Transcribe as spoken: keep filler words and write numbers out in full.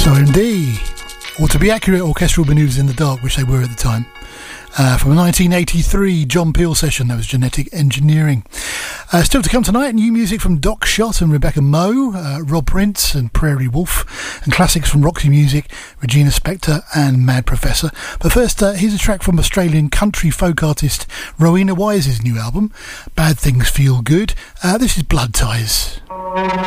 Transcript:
So indeed, or to be accurate, orchestral manoeuvres in the dark, which they were at the time. Uh, from a nineteen eighty-three John Peel session, that was Genetic Engineering. Uh, still to come tonight, new music from Doc Shott and Rebecca Moe, uh, Rob Prince and Prairie Wolf, and classics from Roxy Music, Regina Spektor and Mad Professor. But first, uh, here's a track from Australian country folk artist Rowena Wise's new album, Bad Things Feel Good. Uh, this is Blood Ties.